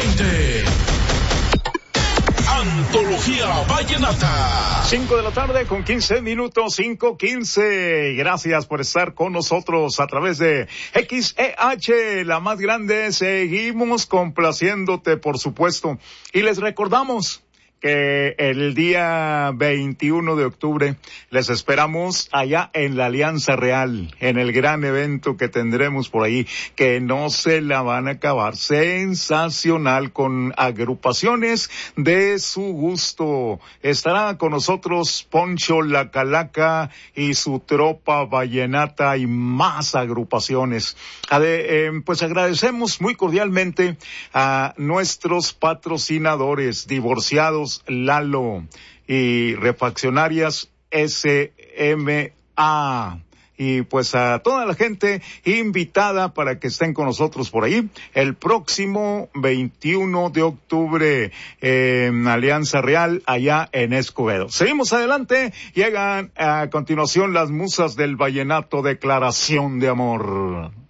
2020. Antología Vallenata. 5 de la tarde con 15 minutos, 5:15. Gracias por estar con nosotros a través de XEH, la más grande. Seguimos complaciéndote, por supuesto. Y les recordamos que el día 21 de octubre les esperamos allá en la Alianza Real, en el gran evento que tendremos por ahí, que no se la van a acabar. Sensacional, con agrupaciones de su gusto. Estará con nosotros Poncho La Calaca y su tropa vallenata y más agrupaciones. Pues agradecemos muy cordialmente a nuestros patrocinadores: Divorciados Lalo y Refaccionarias SMA. Y pues a toda la gente invitada para que estén con nosotros por ahí el próximo 21 de octubre en Alianza Real, allá en Escobedo. Seguimos adelante. Llegan a continuación las musas del vallenato, Declaración de Amor.